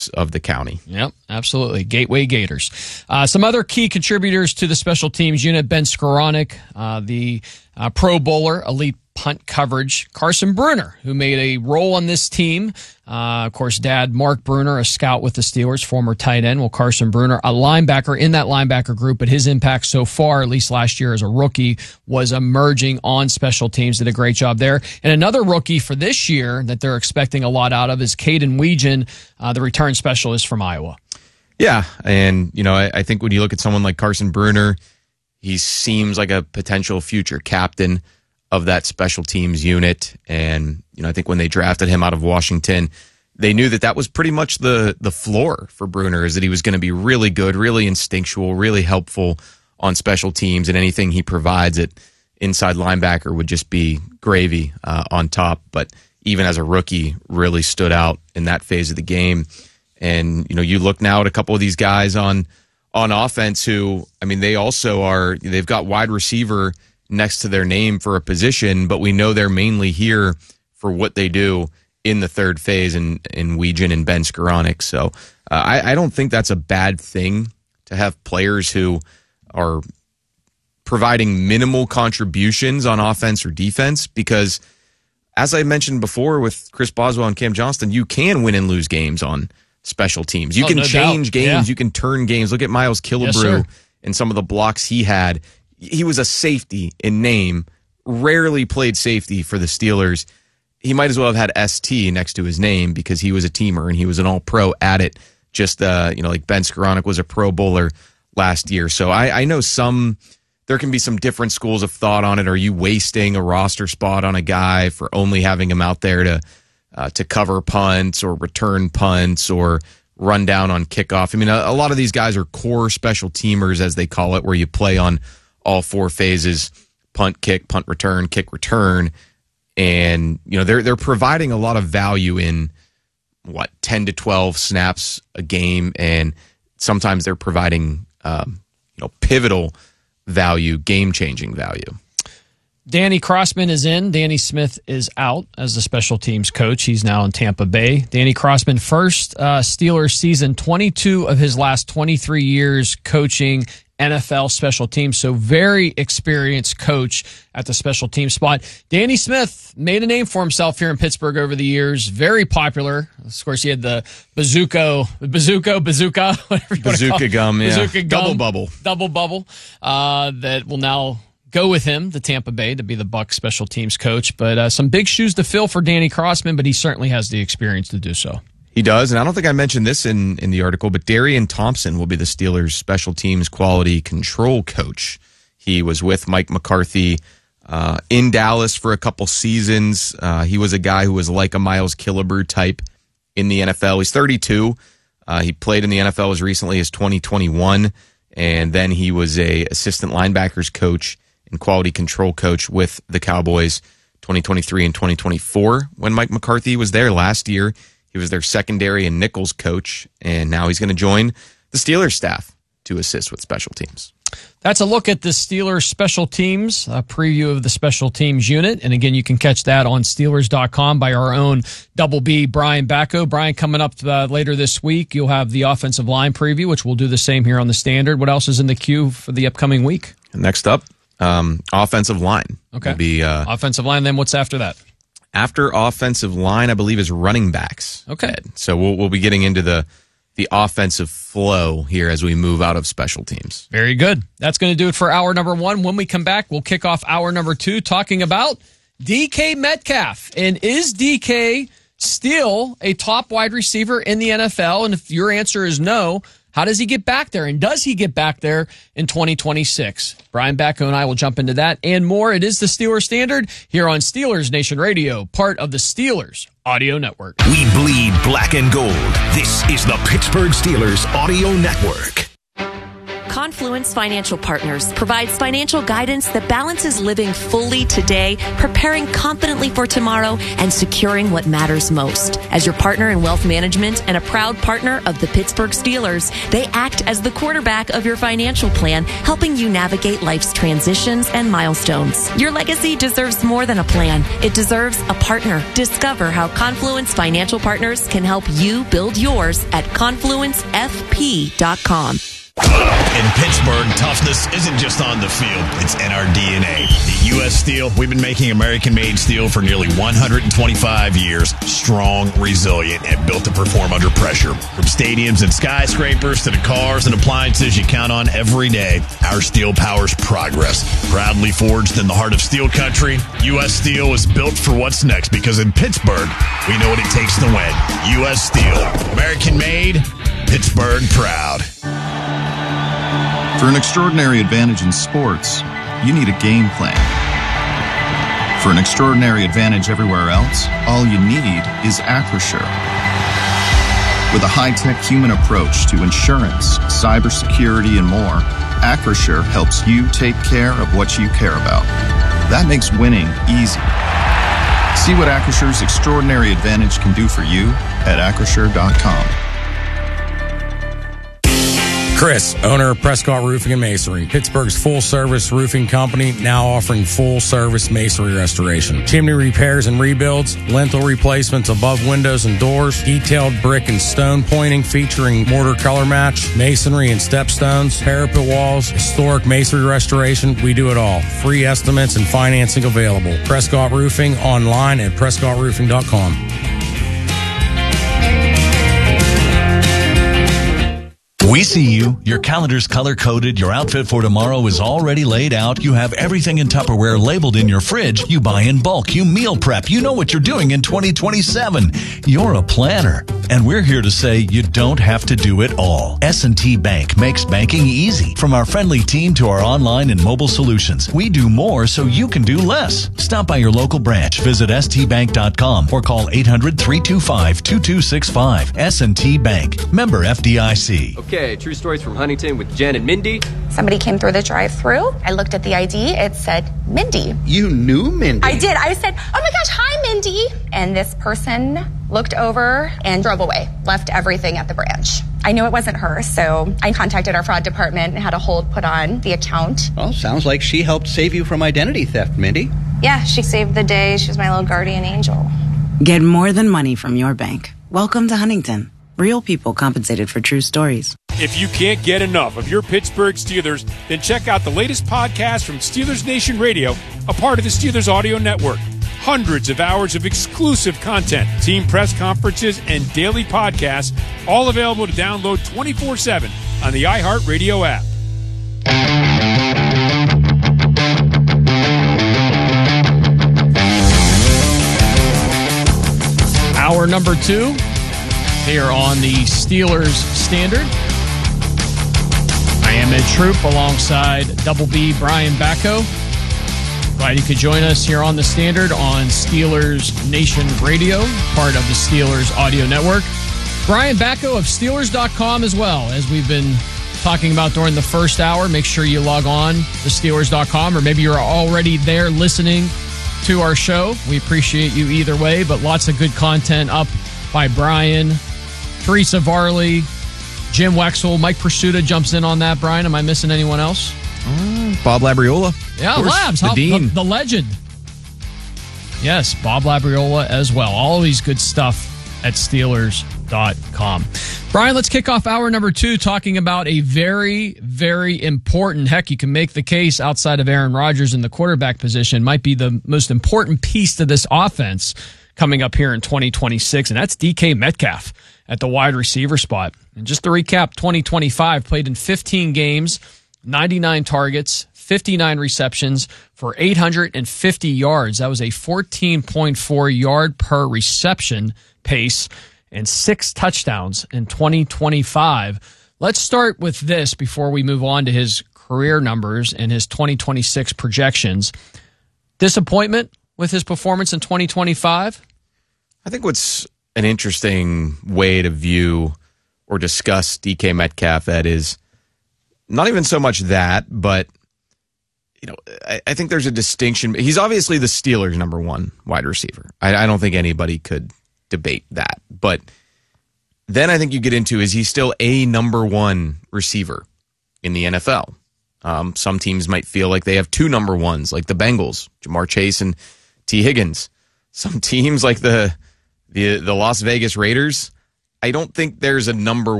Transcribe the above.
of the county. Yep, absolutely. Gateway Gators. Some other key contributors to the special teams unit: Ben Skoranek, the Pro Bowler, elite punt coverage; Carson Bruner, who made a role on this team. Of course, dad Mark Bruner, a scout with the Steelers, former tight end. Well, Carson Bruner, a linebacker in that linebacker group, but his impact so far, at least last year as a rookie, was emerging on special teams. Did a great job there. And another rookie for this year that they're expecting a lot out of is Caden Weegan, the return specialist from Iowa. Yeah, and I think when you look at someone like Carson Bruner, he seems like a potential future captain of that special teams unit. And, I think when they drafted him out of Washington, they knew that was pretty much the floor for Bruner, is that he was going to be really good, really instinctual, really helpful on special teams, and anything he provides at inside linebacker would just be gravy on top. But even as a rookie, really stood out in that phase of the game. And, you look now at a couple of these guys on offense who, they've got wide receiver next to their name for a position, but we know they're mainly here for what they do in the third phase in Weegan and Ben Skoranek. So I don't think that's a bad thing to have players who are providing minimal contributions on offense or defense, because as I mentioned before with Chris Boswell and Cam Johnston, you can win and lose games on special teams. You can change games. Yeah. You can turn games. Look at Miles Killebrew and some of the blocks he had. He was a safety in name, rarely played safety for the Steelers. He might as well have had ST next to his name because he was a teamer and he was an all-pro at it. Just, like Ben Skoranek was a Pro Bowler last year. So I know there can be some different schools of thought on it. Are you wasting a roster spot on a guy for only having him out there to cover punts or return punts or run down on kickoff? A lot of these guys are core special teamers, as they call it, where you play on all four phases: punt, kick, punt, return, kick, return. And, they're providing a lot of value in 10 to 12 snaps a game. And sometimes they're providing, pivotal value, game-changing value. Danny Crossman is in. Danny Smith is out as the special teams coach. He's now in Tampa Bay. Danny Crossman, first Steelers season, 22 of his last 23 years coaching NFL special teams. So very experienced coach at the special team spot. Danny Smith made a name for himself here in Pittsburgh over the years. Very popular. Of course, he had the bazooka, whatever you bazooka gum, yeah. Bazooka gum. Double bubble. That will now go with him to Tampa Bay to be the Bucs special teams coach. But some big shoes to fill for Danny Crossman, but he certainly has the experience to do so. He does, and I don't think I mentioned this in the article, but Darian Thompson will be the Steelers' special teams quality control coach. He was with Mike McCarthy in Dallas for a couple seasons. He was a guy who was like a Miles Killebrew type in the NFL. He's 32. He played in the NFL as recently as 2021, and then he was a assistant linebackers coach and quality control coach with the Cowboys 2023 and 2024 when Mike McCarthy was there last year. He was their secondary and nickels coach, and now he's going to join the Steelers staff to assist with special teams. That's a look at the Steelers special teams, a preview of the special teams unit. And again, you can catch that on Steelers.com by our own Double B, Brian Bacco. Brian, coming up later this week, you'll have the offensive line preview, which we'll do the same here on the Standard. What else is in the queue for the upcoming week? Next up, offensive line. Okay. Will be, offensive line, then what's after that? After offensive line, I believe, is running backs. Okay. So we'll be getting into the offensive flow here as we move out of special teams. Very good. That's going to do it for hour number one. When we come back, we'll kick off hour number two talking about DK Metcalf. And is DK still a top wide receiver in the NFL? And if your answer is no, how does he get back there? And does he get back there in 2026? Brian Bacco and I will jump into that and more. It is the Steelers Standard here on Steelers Nation Radio, part of the Steelers Audio Network. We bleed black and gold. This is the Pittsburgh Steelers Audio Network. Confluence Financial Partners provides financial guidance that balances living fully today, preparing confidently for tomorrow, and securing what matters most. As your partner in wealth management and a proud partner of the Pittsburgh Steelers, they act as the quarterback of your financial plan, helping you navigate life's transitions and milestones. Your legacy deserves more than a plan. It deserves a partner. Discover how Confluence Financial Partners can help you build yours at confluencefp.com. In Pittsburgh, toughness isn't just on the field, it's in our DNA. At U.S. Steel, we've been making American-made steel for nearly 125 years. Strong, resilient, and built to perform under pressure. From stadiums and skyscrapers to the cars and appliances you count on every day, our steel powers progress. Proudly forged in the heart of steel country, U.S. Steel is built for what's next because in Pittsburgh, we know what it takes to win. U.S. Steel, American-made, Pittsburgh proud. For an extraordinary advantage in sports, you need a game plan. For an extraordinary advantage everywhere else, all you need is Acrisure. With a high-tech human approach to insurance, cybersecurity, and more, Acrisure helps you take care of what you care about. That makes winning easy. See what Acrisure's extraordinary advantage can do for you at Acrisure.com. Chris, owner of Prescott Roofing and Masonry, Pittsburgh's full-service roofing company, now offering full-service masonry restoration. Chimney repairs and rebuilds, lintel replacements above windows and doors, detailed brick and stone pointing featuring mortar color match, masonry and stepstones, parapet walls, historic masonry restoration. We do it all. Free estimates and financing available. Prescott Roofing online at PrescottRoofing.com. We see you. Your calendar's color-coded. Your outfit for tomorrow is already laid out. You have everything in Tupperware labeled in your fridge. You buy in bulk. You meal prep. You know what you're doing in 2027. You're a planner. And we're here to say you don't have to do it all. S&T Bank makes banking easy. From our friendly team to our online and mobile solutions, we do more so you can do less. Stop by your local branch. Visit stbank.com or call 800-325-2265. S&T Bank. Member FDIC. Okay, true stories from Huntington with Jen and Mindy. Somebody came through the drive-thru. I looked at the ID. It said Mindy. You knew Mindy? I did. I said, oh my gosh, hi, Mindy. And this person looked over and drove away, left everything at the branch. I knew it wasn't her, so I contacted our fraud department and had a hold put on the account. Well, sounds like she helped save you from identity theft, Mindy. Yeah, she saved the day. She was my little guardian angel. Get more than money from your bank. Welcome to Huntington. Real people compensated for true stories. If you can't get enough of your Pittsburgh Steelers, then check out the latest podcast from Steelers Nation Radio, a part of the Steelers Audio Network. Hundreds of hours of exclusive content, team press conferences, and daily podcasts, all available to download 24/7 on the iHeartRadio app. Hour number 2 here on the Steelers Standard. I am Ed Troop alongside Double B Brian Bacco. Glad you could join us here on the Standard on Steelers Nation Radio, part of the Steelers Audio Network. Brian Bacco of Steelers.com as well, as we've been talking about during the first hour. Make sure you log on to Steelers.com, or maybe you're already there listening to our show. We appreciate you either way, but lots of good content up by Brian, Teresa Varley, Jim Wexel, Mike Pursuta jumps in on that. Brian, am I missing anyone else? Bob Labriola. Yeah, Labs. The Dean. The legend. Yes, Bob Labriola as well. Always good stuff at Steelers.com. Brian, let's kick off hour number 2 talking about a very, very important, heck, you can make the case outside of Aaron Rodgers in the quarterback position, might be the most important piece to this offense coming up here in 2026, and that's DK Metcalf at the wide receiver spot. And just to recap, 2025 played in 15 games, 99 targets, 59 receptions for 850 yards. That was a 14.4 yard per reception pace and 6 touchdowns in 2025. Let's start with this before we move on to his career numbers and his 2026 projections. Disappointment with his performance in 2025? I think what's an interesting way to view or discuss DK Metcalf, that is, not even so much that, but I think there's a distinction. He's obviously the Steelers' number one wide receiver. I don't think anybody could debate that. But then I think you get into, is he still a number one receiver in the NFL? Some teams might feel like they have two number ones, like the Bengals, Jamar Chase and T. Higgins. Some teams like the Las Vegas Raiders, I don't think there's a number